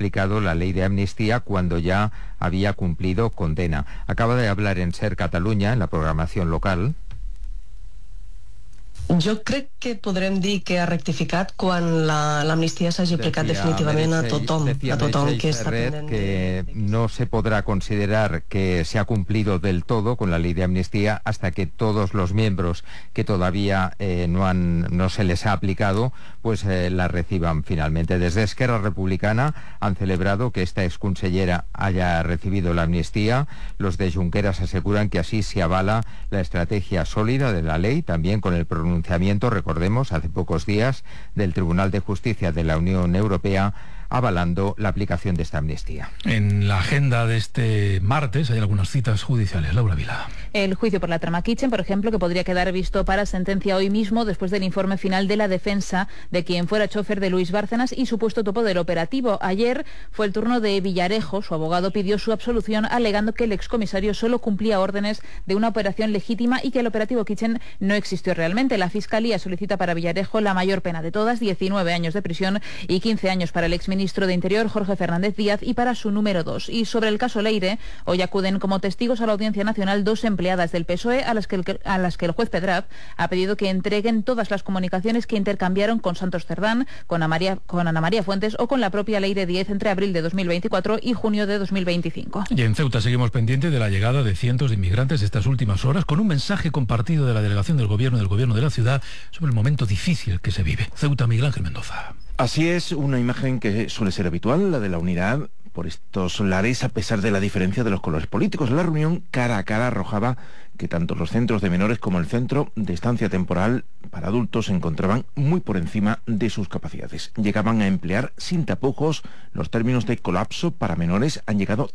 aplicado la ley de amnistía cuando ya había cumplido condena. Acaba de hablar en SER Catalunya, en la programación local. Jo crec que podrem dir que ha rectificat quan l'amnistia s'hagi aplicat definitivament a tothom que està pendent. Que no se podrá considerar que se ha cumplido del todo con la ley de amnistía hasta que todos los miembros que todavía no se les ha aplicado, pues la reciban finalmente. Desde Esquerra Republicana han celebrado que esta exconsellera haya recibido la amnistía. Los de Junqueras aseguran que así se avala la estrategia sólida de la ley, también con el pronunciamiento, recordemos, hace pocos días, del Tribunal de Justicia de la Unión Europea avalando la aplicación de esta amnistía. En la agenda de este martes hay algunas citas judiciales. Laura Vila. El juicio por la trama Kitchen, por ejemplo, que podría quedar visto para sentencia hoy mismo después del informe final de la defensa de quien fuera chofer de Luis Bárcenas y supuesto topo del operativo. Ayer fue el turno de Villarejo. Su abogado pidió su absolución alegando que el excomisario solo cumplía órdenes de una operación legítima y que el operativo Kitchen no existió realmente. La Fiscalía solicita para Villarejo la mayor pena de todas, 19 años de prisión y 15 años para el exministro de Interior, Jorge Fernández Díaz, y para su número 2. Y sobre el caso Leire, hoy acuden como testigos a la Audiencia Nacional 2 empleadas del PSOE a las que el juez Pedraz ha pedido que entreguen todas las comunicaciones que intercambiaron con Santos Cerdán, con Ana María Fuentes o con la propia Leire Díez entre abril de 2024 y junio de 2025. Y en Ceuta seguimos pendientes de la llegada de cientos de inmigrantes estas últimas horas, con un mensaje compartido de la delegación del gobierno y del gobierno de la ciudad sobre el momento difícil que se vive. Ceuta, Miguel Ángel Mendoza. Así es, una imagen que suele ser habitual, la de la unidad por estos lares a pesar de la diferencia de los colores políticos. La reunión cara a cara arrojaba que tanto los centros de menores como el centro de estancia temporal para adultos se encontraban muy por encima de sus capacidades. Llegaban a emplear sin tapujos los términos de colapso para menores. Han llegado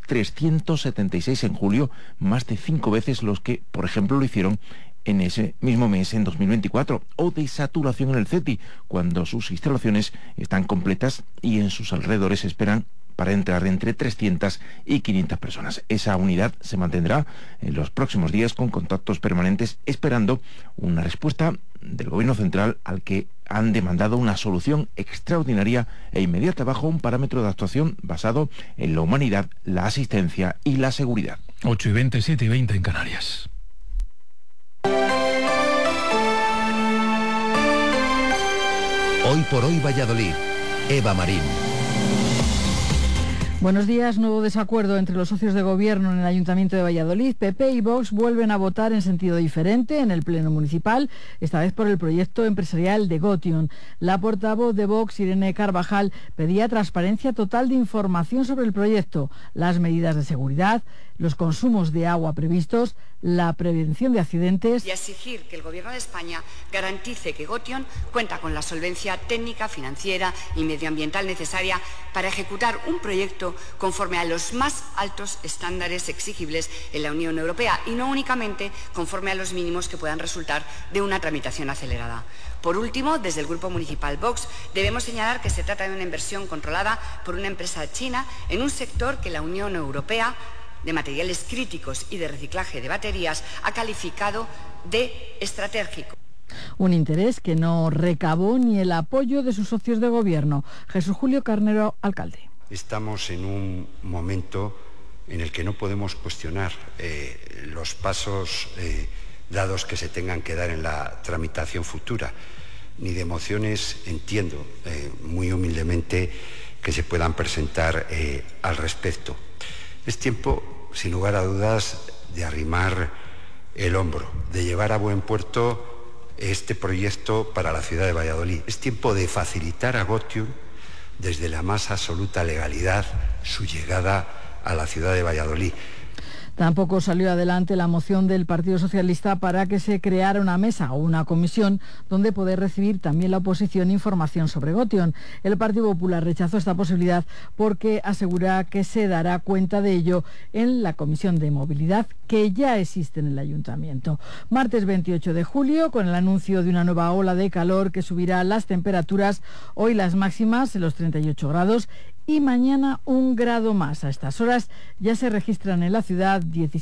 376 en julio, más de 5 veces los que, por ejemplo, lo hicieron en ese mismo mes, en 2024, o de saturación en el CETI, cuando sus instalaciones están completas y en sus alrededores esperan para entrar entre 300 y 500 personas. Esa unidad se mantendrá en los próximos días con contactos permanentes, esperando una respuesta del Gobierno central al que han demandado una solución extraordinaria e inmediata bajo un parámetro de actuación basado en la humanidad, la asistencia y la seguridad. 8:20, 7:20 en Canarias. Hoy por hoy Valladolid. Eva Marín. Buenos días. Nuevo desacuerdo entre los socios de gobierno en el Ayuntamiento de Valladolid. PP y Vox vuelven a votar en sentido diferente en el Pleno Municipal, esta vez por el proyecto empresarial de Gotion. La portavoz de Vox, Irene Carvajal, pedía transparencia total de información sobre el proyecto, las medidas de seguridad, los consumos de agua previstos, la prevención de accidentes y exigir que el Gobierno de España garantice que Gotion cuenta con la solvencia técnica, financiera y medioambiental necesaria para ejecutar un proyecto conforme a los más altos estándares exigibles en la Unión Europea y no únicamente conforme a los mínimos que puedan resultar de una tramitación acelerada. Por último, desde el Grupo Municipal Vox debemos señalar que se trata de una inversión controlada por una empresa china en un sector que la Unión Europea de materiales críticos y de reciclaje de baterías ha calificado de estratégico. Un interés que no recabó ni el apoyo de sus socios de gobierno. Jesús Julio Carnero, alcalde. Estamos en un momento en el que no podemos cuestionar los pasos dados que se tengan que dar en la tramitación futura. Ni de mociones entiendo muy humildemente que se puedan presentar al respecto. Es tiempo, sin lugar a dudas, de arrimar el hombro, de llevar a buen puerto este proyecto para la ciudad de Valladolid. Es tiempo de facilitar a Gotion, desde la más absoluta legalidad, su llegada a la ciudad de Valladolid. Tampoco salió adelante la moción del Partido Socialista para que se creara una mesa o una comisión donde poder recibir también la oposición información sobre Gotion. El Partido Popular rechazó esta posibilidad porque asegura que se dará cuenta de ello en la Comisión de Movilidad que ya existe en el Ayuntamiento. Martes 28 de julio, con el anuncio de una nueva ola de calor que subirá las temperaturas, hoy las máximas en los 38 grados y mañana 1 grado más. A estas horas ya se registran en la ciudad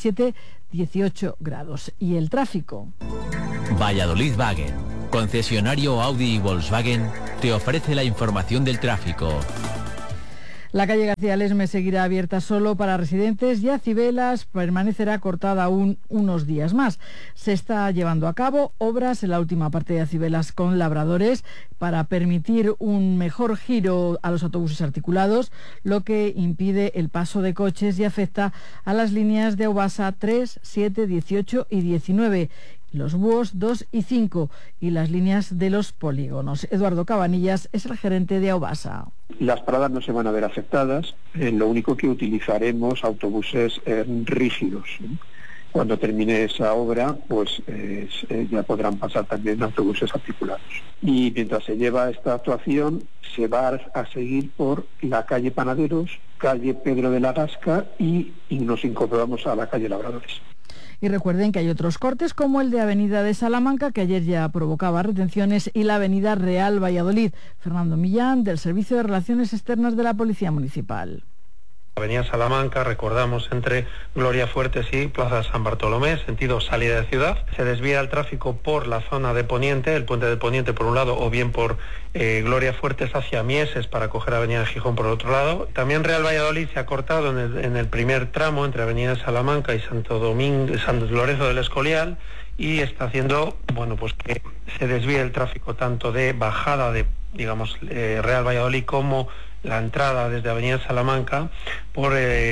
17-18 grados. Y el tráfico. Valladolid-Wagen, concesionario Audi y Volkswagen, te ofrece la información del tráfico. La calle García Lesmes seguirá abierta solo para residentes y Acibelas permanecerá cortada aún unos días más. Se está llevando a cabo obras en la última parte de Acibelas con labradores para permitir un mejor giro a los autobuses articulados, lo que impide el paso de coches y afecta a las líneas de Aubasa 3, 7, 18 y 19. Los búhos 2 y 5 y las líneas de los polígonos. Eduardo Cabanillas es el gerente de Aubasa. Las paradas no se van a ver afectadas, lo único que utilizaremos autobuses rígidos. Cuando termine esa obra, pues ya podrán pasar también autobuses articulados. Y mientras se lleva esta actuación, se va a seguir por la calle Panaderos, calle Pedro de la Gasca y nos incorporamos a la calle Labradores. Y recuerden que hay otros cortes como el de Avenida de Salamanca, que ayer ya provocaba retenciones, y la Avenida Real Valladolid. Fernando Millán, del Servicio de Relaciones Externas de la Policía Municipal. Avenida Salamanca, recordamos, entre Gloria Fuertes y Plaza San Bartolomé, sentido salida de ciudad. Se desvía el tráfico por la zona de Poniente, el puente de Poniente por un lado, o bien por Gloria Fuertes hacia Mieses para coger Avenida de Gijón por otro lado. También Real Valladolid se ha cortado en el primer tramo entre Avenida Salamanca y San Lorenzo del Escorial, y está haciendo, pues que se desvíe el tráfico tanto de bajada de, Real Valladolid como la entrada desde Avenida Salamanca por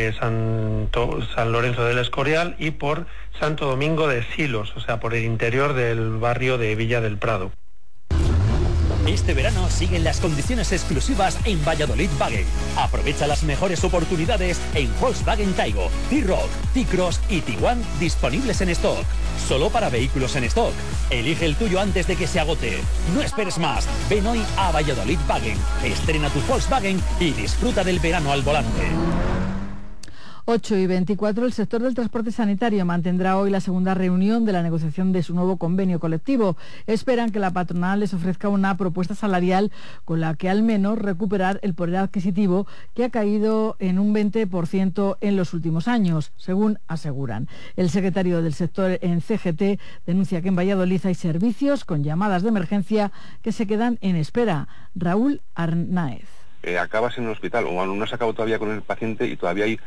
San Lorenzo del Escorial y por Santo Domingo de Silos, o sea, por el interior del barrio de Villa del Prado. Este verano siguen las condiciones exclusivas en Valladolid Wagen. Aprovecha las mejores oportunidades en Volkswagen Taigo, T-Roc, T-Cross y Tiguan disponibles en stock. Solo para vehículos en stock. Elige el tuyo antes de que se agote. No esperes más. Ven hoy a Valladolid Wagen. Estrena tu Volkswagen y disfruta del verano al volante. 8:24, el sector del transporte sanitario mantendrá hoy la segunda reunión de la negociación de su nuevo convenio colectivo. Esperan que la patronal les ofrezca una propuesta salarial con la que al menos recuperar el poder adquisitivo que ha caído en un 20% en los últimos años, según aseguran. El secretario del sector en CGT denuncia que en Valladolid hay servicios con llamadas de emergencia que se quedan en espera. Raúl Arnáez. Acabas en un hospital o no se acabó todavía con el paciente y todavía hay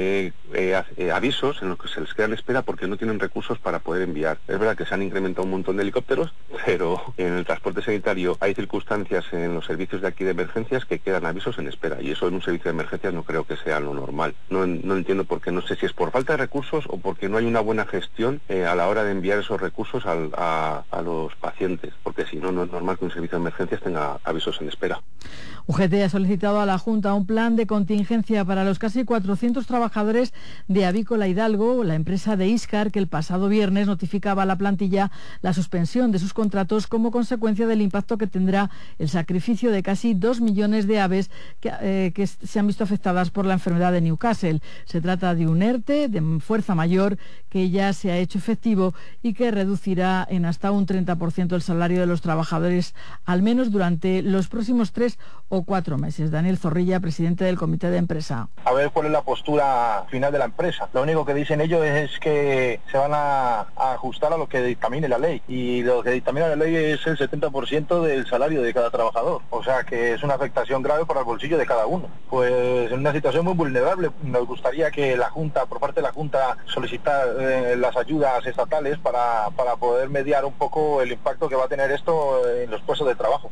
avisos en los que se les queda en espera porque no tienen recursos para poder enviar. Es verdad que se han incrementado un montón de helicópteros, pero en el transporte sanitario hay circunstancias en los servicios de aquí de emergencias que quedan avisos en espera, y eso en un servicio de emergencias no creo que sea lo normal. No entiendo por qué, no sé si es por falta de recursos o porque no hay una buena gestión a la hora de enviar esos recursos a los pacientes, porque si no, no es normal que un servicio de emergencias tenga avisos en espera. UGT ha solicitado a la Junta un plan de contingencia para los casi 400 trabajadores de Avícola Hidalgo, la empresa de Íscar, que el pasado viernes notificaba a la plantilla la suspensión de sus contratos como consecuencia del impacto que tendrá el sacrificio de casi 2 millones de aves que se han visto afectadas por la enfermedad de Newcastle. Se trata de un ERTE de fuerza mayor que ya se ha hecho efectivo y que reducirá en hasta un 30% el salario de los trabajadores, al menos durante los próximos 3 o 4 meses. Daniel Zorrilla, presidente del comité de empresa. A ver cuál es la postura final de la empresa. Lo único que dicen ellos es que se van a ajustar a lo que dictamine la ley, y lo que dictamina la ley es el 70% del salario de cada trabajador, o sea que es una afectación grave para el bolsillo de cada uno. Pues en una situación muy vulnerable, nos gustaría que la Junta, por parte de la Junta, solicitar las ayudas estatales para poder mediar un poco el impacto que va a tener esto en los puestos de trabajo.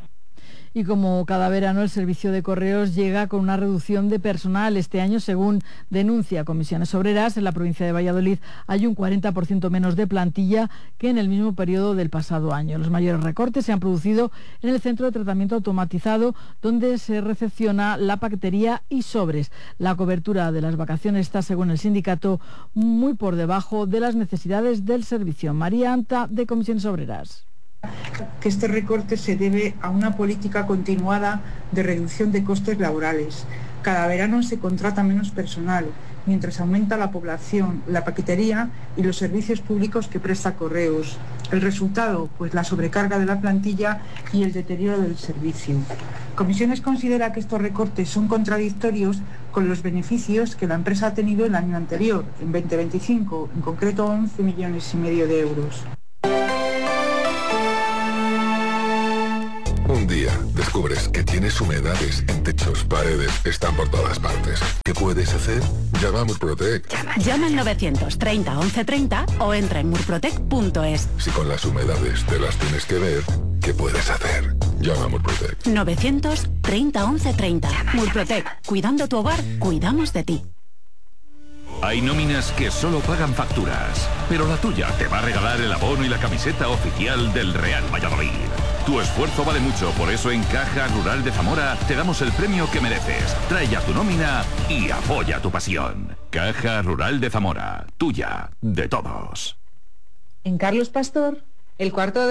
Y como cada verano, el servicio de correos llega con una reducción de personal. Este año, según denuncia Comisiones Obreras, en la provincia de Valladolid hay un 40% menos de plantilla que en el mismo periodo del pasado año. Los mayores recortes se han producido en el centro de tratamiento automatizado, donde se recepciona la paquetería y sobres. La cobertura de las vacaciones está, según el sindicato, muy por debajo de las necesidades del servicio. María Anta, de Comisiones Obreras. Que este recorte se debe a una política continuada de reducción de costes laborales. Cada verano se contrata menos personal, mientras aumenta la población, la paquetería y los servicios públicos que presta Correos. El resultado, pues la sobrecarga de la plantilla y el deterioro del servicio. Comisiones considera que estos recortes son contradictorios con los beneficios que la empresa ha tenido el año anterior, en 2025, en concreto 11,5 millones de euros. Un día descubrí descubres que tienes humedades en techos, paredes, están por todas partes. ¿Qué puedes hacer? Llama a Murprotec. Llama al 930 1130 o entra en murprotec.es. Si con las humedades te las tienes que ver, ¿qué puedes hacer? Llama a Murprotec. 930 1130. Murprotec. Cuidando tu hogar, cuidamos de ti. Hay nóminas que solo pagan facturas, pero la tuya te va a regalar el abono y la camiseta oficial del Real Valladolid. Tu esfuerzo vale mucho, por eso en Caja Rural de Zamora te damos el premio que mereces. Trae ya tu nómina y apoya tu pasión. Caja Rural de Zamora, tuya, de todos. En Carlos Pastor, el cuarto de